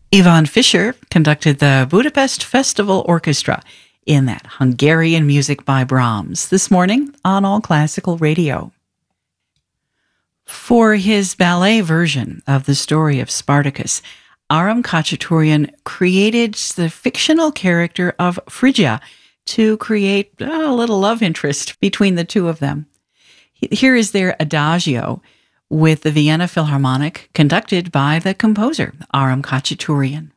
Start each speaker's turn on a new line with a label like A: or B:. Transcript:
A: Ivan Fischer conducted the Budapest Festival Orchestra in that Hungarian music by Brahms this morning on All Classical Radio. For his ballet version of the story of Spartacus, Aram Khachaturian created the fictional character of Phrygia to create a little love interest between the two of them. Here is their Adagio with the Vienna Philharmonic, conducted by the composer, Aram Khachaturian.